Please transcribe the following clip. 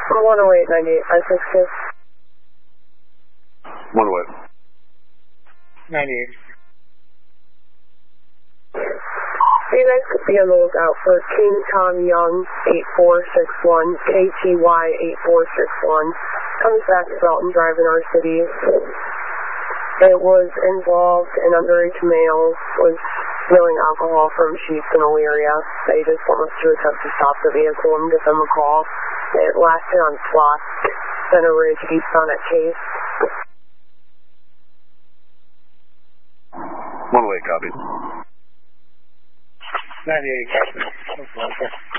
108, 98, 566. 98. You guys could be on the lookout for King Tom Young 8461, KTY 8461. Comes back to Belton Drive in our city. It was involved an underage male was spilling alcohol from sheets in Elyria. They just want us to attempt to stop the vehicle and give them a call. It lasted on Flock, Center Ridge, eastbound at Case. 108, copy. 98.